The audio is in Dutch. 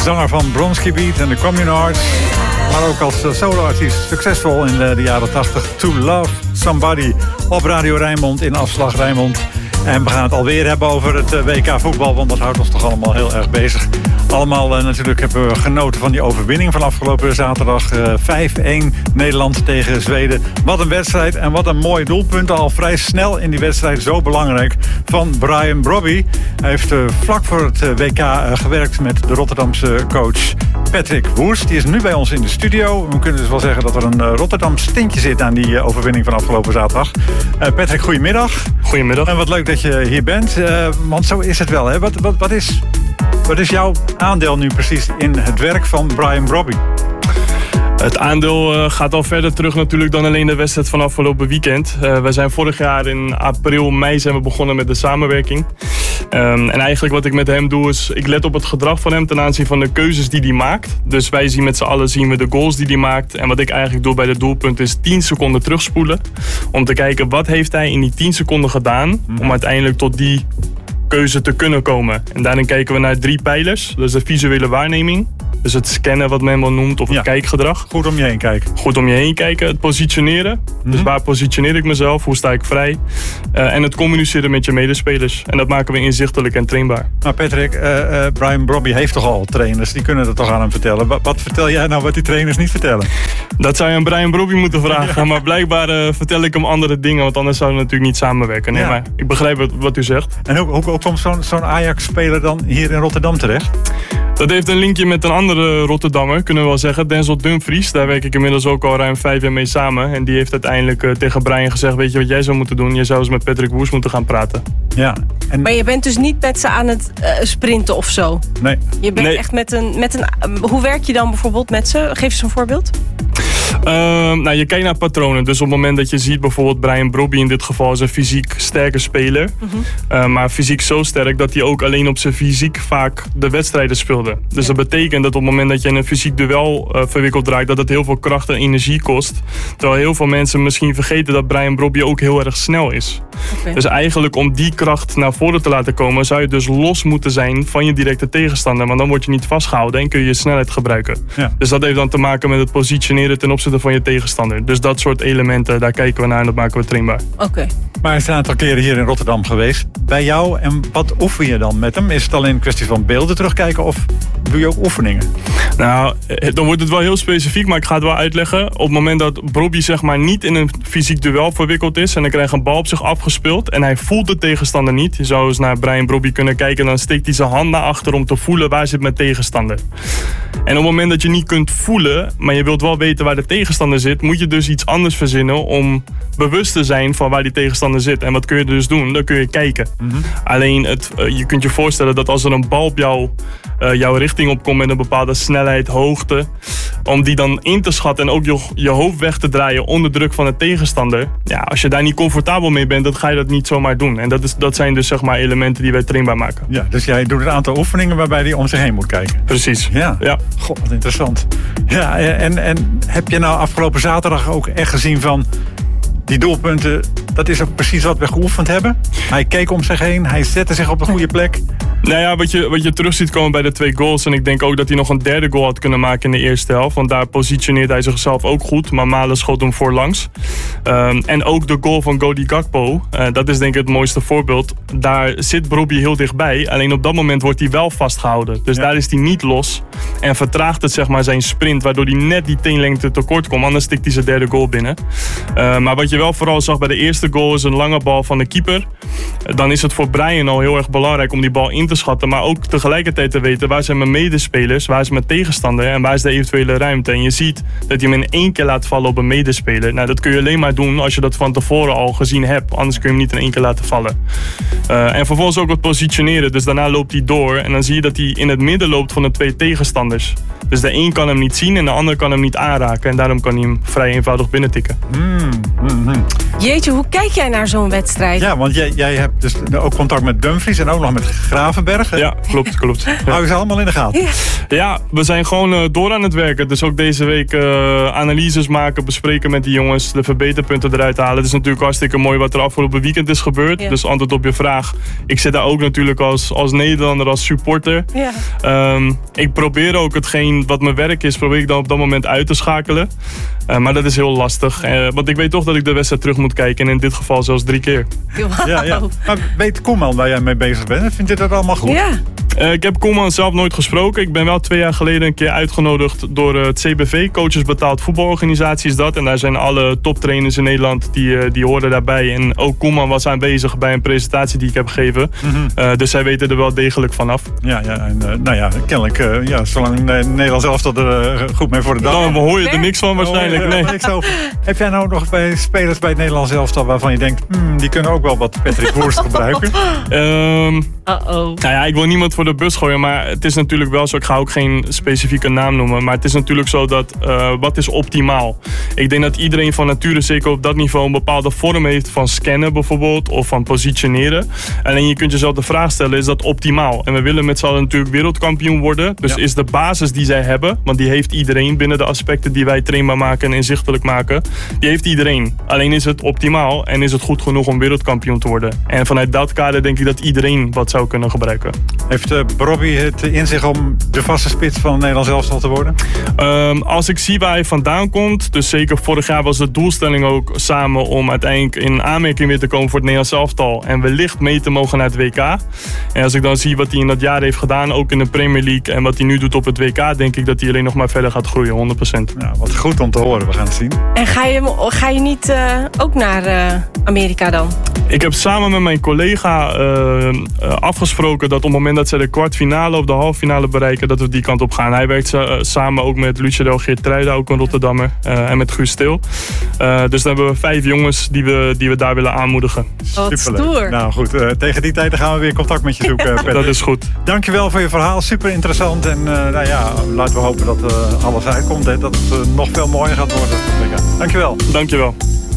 zanger van Bronski Beat en de Communards. Maar ook als soloartiest succesvol in de jaren 80. To Love Somebody op Radio Rijnmond in Afslag Rijnmond. En we gaan het alweer hebben over het WK voetbal, want dat houdt ons toch allemaal heel erg bezig. Allemaal natuurlijk hebben we genoten van die overwinning van afgelopen zaterdag. 5-1 Nederland tegen Zweden. Wat een wedstrijd en wat een mooi doelpunt. Al vrij snel in die wedstrijd, zo belangrijk, van Brian Brobby. Hij heeft vlak voor het WK gewerkt met de Rotterdamse coach Patrick Woest. Die is nu bij ons in de studio. We kunnen dus wel zeggen dat er een Rotterdams tintje zit aan die overwinning van afgelopen zaterdag. Patrick, goedemiddag. Goedemiddag. En wat leuk dat je hier bent. Want zo is het wel, hè? Wat is jouw aandeel nu precies in het werk van Brian Brobby? Het aandeel gaat al verder terug natuurlijk dan alleen de wedstrijd van afgelopen weekend. We zijn vorig jaar in april, mei zijn we begonnen met de samenwerking. En eigenlijk wat ik met hem doe is, ik let op het gedrag van hem ten aanzien van de keuzes die hij maakt. Dus wij zien met z'n allen de goals die hij maakt. En wat ik eigenlijk doe bij de doelpunt is 10 seconden terugspoelen. Om te kijken wat heeft hij in die 10 seconden gedaan om uiteindelijk tot die keuze te kunnen komen. En daarin kijken we naar 3 pijlers. Dat is de visuele waarneming. Dus het scannen wat men wel noemt, of het kijkgedrag. Goed om je heen kijken. Goed om je heen kijken. Het positioneren. Dus waar positioneer ik mezelf? Hoe sta ik vrij? En het communiceren met je medespelers. En dat maken we inzichtelijk en trainbaar. Maar Patrick, Brian Brobby heeft toch al trainers? Die kunnen dat toch aan hem vertellen? Wat vertel jij nou wat die trainers niet vertellen? Dat zou je aan Brian Brobby moeten vragen. Maar blijkbaar vertel ik hem andere dingen. Want anders zouden we natuurlijk niet samenwerken. Nee, maar ik begrijp wat u zegt. En hoe komt zo'n Ajax-speler dan hier in Rotterdam terecht? Dat heeft een linkje met een andere Rotterdammer, kunnen we wel zeggen. Denzel Dumfries. Daar werk ik inmiddels ook al ruim 5 jaar mee samen. En die heeft uiteindelijk tegen Brian gezegd, weet je wat jij zou moeten doen? Je zou eens met Patrick Woest moeten gaan praten. Ja. Maar je bent dus niet met ze aan het sprinten of zo? Nee. Je bent echt met een... Hoe werk je dan bijvoorbeeld met ze? Geef eens een voorbeeld. Je kijkt naar patronen. Dus op het moment dat je ziet bijvoorbeeld Brian Brobby in dit geval is een fysiek sterke speler. Maar fysiek zo sterk dat hij ook alleen op zijn fysiek vaak de wedstrijden speelde. Dus dat betekent dat op het moment dat je in een fysiek duel verwikkeld raakt, dat het heel veel kracht en energie kost. Terwijl heel veel mensen misschien vergeten dat Brian Brobby ook heel erg snel is. Okay. Dus eigenlijk om die kracht naar voren te laten komen, zou je dus los moeten zijn van je directe tegenstander. Want dan word je niet vastgehouden en kun je je snelheid gebruiken. Ja. Dus dat heeft dan te maken met het positioneren ten opzichte van je tegenstander. Dus dat soort elementen, daar kijken we naar en dat maken we trainbaar. Oké. Maar hij is een aantal keren hier in Rotterdam geweest. Bij jou, en wat oefen je dan met hem? Is het alleen een kwestie van beelden terugkijken of doe je ook oefeningen? Nou, dan wordt het wel heel specifiek, maar ik ga het wel uitleggen. Op het moment dat Brobby zeg maar niet in een fysiek duel verwikkeld is en dan krijgt een bal op zich afgespeeld en hij voelt de tegenstander niet. Je zou eens naar Brian Brobby kunnen kijken en dan steekt hij zijn hand naar achter om te voelen waar zit mijn tegenstander. En op het moment dat je niet kunt voelen, maar je wilt wel weten waar de tegenstander zit, moet je dus iets anders verzinnen om bewust te zijn van waar die tegenstander zit. En wat kun je dus doen? Dan kun je kijken. Alleen, je kunt je voorstellen dat als er een bal op jouw richting opkomt met een bepaalde snelheid, hoogte, om die dan in te schatten en ook je hoofd weg te draaien onder druk van de tegenstander. Ja, als je daar niet comfortabel mee bent, dan ga je dat niet zomaar doen. En dat zijn dus zeg maar elementen die wij trainbaar maken. Ja, dus jij doet een aantal oefeningen waarbij hij om zich heen moet kijken. Precies. Ja. God, wat interessant. Ja, en heb je nou afgelopen zaterdag ook echt gezien van die doelpunten, dat is ook precies wat we geoefend hebben? Hij keek om zich heen, hij zette zich op de goede plek. Nou ja, wat je terug ziet komen bij de 2 goals. En ik denk ook dat hij nog een 3e goal had kunnen maken in de eerste helft. Want daar positioneert hij zichzelf ook goed. Maar Malen schoot hem voorlangs. En ook de goal van Cody Gakpo. Dat is denk ik het mooiste voorbeeld. Daar zit Brobby heel dichtbij. Alleen op dat moment wordt hij wel vastgehouden. Dus daar is hij niet los. En vertraagt het zeg maar zijn sprint. Waardoor hij net die teenlengte tekort komt. Anders stikt hij zijn 3e goal binnen. Maar wat je wel vooral zag bij de eerste goal is een lange bal van de keeper. Dan is het voor Brian al heel erg belangrijk om die bal in te schatten, maar ook tegelijkertijd te weten waar zijn mijn medespelers, waar is mijn tegenstander en waar is de eventuele ruimte. En je ziet dat hij hem in 1 keer laat vallen op een medespeler. Nou, dat kun je alleen maar doen als je dat van tevoren al gezien hebt. Anders kun je hem niet in 1 keer laten vallen. En vervolgens ook het positioneren. Dus daarna loopt hij door en dan zie je dat hij in het midden loopt van de 2 tegenstanders. Dus de een kan hem niet zien en de ander kan hem niet aanraken. En daarom kan hij hem vrij eenvoudig binnentikken. Jeetje, hoe kijk jij naar zo'n wedstrijd? Ja, want jij hebt dus ook contact met Dumfries en ook nog met Gravenberg. Ja, klopt. Ja. Hou je ze allemaal in de gaten? Ja, we zijn gewoon door aan het werken. Dus ook deze week analyses maken, bespreken met die jongens, de verbeterpunten eruit halen. Het is natuurlijk hartstikke mooi wat er afgelopen weekend is gebeurd. Ja. Dus antwoord op je vraag. Ik zit daar ook natuurlijk als Nederlander, als supporter. Ja. Ik probeer ook hetgeen wat mijn werk is, probeer ik dan op dat moment uit te schakelen. Maar dat is heel lastig. Want ik weet toch dat ik de wedstrijd terug moet kijken. En in dit geval zelfs 3 keer. Wow. Ja. Maar weet Koeman waar jij mee bezig bent? Vindt je dat allemaal goed? Ja. Ik heb Koeman zelf nooit gesproken. Ik ben wel 2 jaar geleden een keer uitgenodigd door het CBV. Coaches Betaald Voetbalorganisatie is dat. En daar zijn alle toptrainers in Nederland die horen daarbij. En ook Koeman was aanwezig bij een presentatie die ik heb gegeven. Dus zij weten er wel degelijk vanaf. Ja, en kennelijk, zolang Nederland zelf dat er goed mee voor de dag. Dan hoor je er niks van waarschijnlijk. Nee. Heb jij nou nog bij spelers bij het Nederlands elftal waarvan je denkt, die kunnen ook wel wat Patrick Woerst gebruiken? Nou ja, ik wil niemand voor de bus gooien, maar het is natuurlijk wel zo, ik ga ook geen specifieke naam noemen, maar het is natuurlijk zo dat, wat is optimaal? Ik denk dat iedereen van nature zeker op dat niveau een bepaalde vorm heeft van scannen bijvoorbeeld, of van positioneren. Alleen je kunt jezelf de vraag stellen, is dat optimaal? En we willen met z'n allen natuurlijk wereldkampioen worden, dus is de basis die zij hebben, want die heeft iedereen binnen de aspecten die wij trainbaar maken en inzichtelijk maken, die heeft iedereen. Alleen is het optimaal en is het goed genoeg om wereldkampioen te worden? En vanuit dat kader denk ik dat iedereen wat zou kunnen gebruiken. Heeft Brobbey het in zich om de vaste spits van het Nederlands elftal te worden? Als ik zie waar hij vandaan komt, dus zeker vorig jaar was de doelstelling ook samen om uiteindelijk in aanmerking weer te komen voor het Nederlands elftal en wellicht mee te mogen naar het WK. En als ik dan zie wat hij in dat jaar heeft gedaan, ook in de Premier League en wat hij nu doet op het WK, denk ik dat hij alleen nog maar verder gaat groeien, 100%. Nou, wat goed om te horen, we gaan het zien. En ga je niet ook naar Amerika dan? Ik heb samen met mijn collega afgesproken dat op het moment dat ze de kwartfinale of de halffinale bereiken, dat we die kant op gaan. Hij werkt samen ook met Lucero Geertruida, ook een Rotterdammer, en met Guus Stil. Dus dan hebben we 5 jongens die we daar willen aanmoedigen. Wat stoer. Nou goed, tegen die tijd gaan we weer contact met je zoeken, Patrick. Dat is goed. Dankjewel voor je verhaal, super interessant. En laten we hopen dat alles uitkomt, hè, dat het nog veel mooier gaat worden. Dankjewel. Dankjewel.